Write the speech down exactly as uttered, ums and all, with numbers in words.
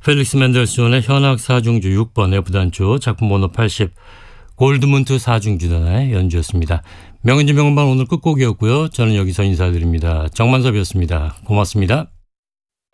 펠릭스 맨델스존의 현악 사중주 육 번 F단조 작품 번호 팔십 골드문트 사중주단의 연주였습니다. 명은지 명음반 오늘 끝곡이었고요. 저는 여기서 인사드립니다. 정만섭이었습니다. 고맙습니다.